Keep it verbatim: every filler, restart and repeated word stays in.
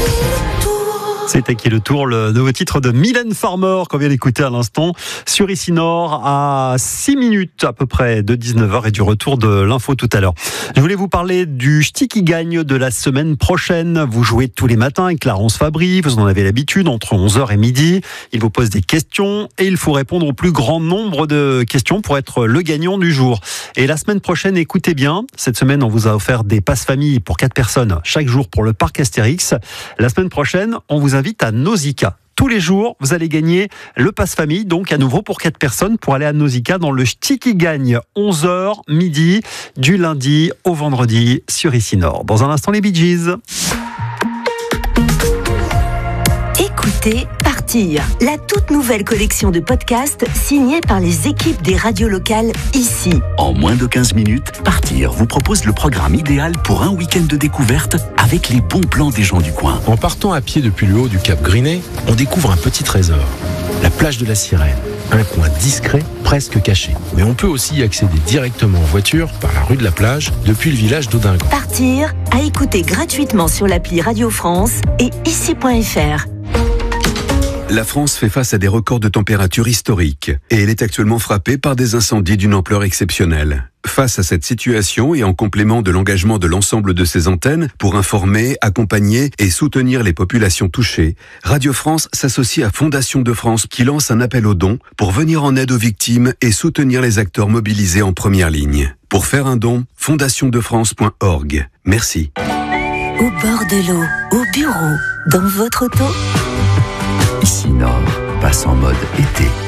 C'était qui le tour, le nouveau titre de Mylène Farmer qu'on vient d'écouter à l'instant sur Ici Nord à six minutes à peu près de dix-neuf heures et du retour de l'info tout à l'heure. Je voulais vous parler du Ch'ti qui gagne de la semaine prochaine. Vous jouez tous les matins avec Clarence Fabry, vous en avez l'habitude, entre onze heures et midi. Il vous pose des questions et il faut répondre au plus grand nombre de questions pour être le gagnant du jour. Et la semaine prochaine, écoutez bien, cette semaine on vous a offert des passes famille pour quatre personnes chaque jour pour le parc Astérix. La semaine prochaine, on vous invite à Nausicaa. Tous les jours, vous allez gagner le pass famille, donc à nouveau pour quatre personnes pour aller à Nausicaa dans le Ch'ti qui gagne, onze heures midi, du lundi au vendredi sur Ici Nord. Dans un instant, les Bee Gees. Écoutez Partir, la toute nouvelle collection de podcasts signée par les équipes des radios locales ici. En moins de quinze minutes, Partir vous propose le programme idéal pour un week-end de découverte avec les bons plans des gens du coin. En partant à pied depuis le haut du Cap Grinet, on découvre un petit trésor, la plage de la Sirène. Un coin discret, presque caché. Mais on peut aussi y accéder directement en voiture par la rue de la plage depuis le village d'Audingon. Partir, à écouter gratuitement sur l'appli Radio France et ici point f r. La France fait face à des records de température historiques et elle est actuellement frappée par des incendies d'une ampleur exceptionnelle. Face à cette situation et en complément de l'engagement de l'ensemble de ses antennes pour informer, accompagner et soutenir les populations touchées, Radio France s'associe à Fondation de France qui lance un appel aux dons pour venir en aide aux victimes et soutenir les acteurs mobilisés en première ligne. Pour faire un don, fondation de france point org. Merci. Au bord de l'eau, au bureau, dans votre auto. Ici Nord passe en mode été.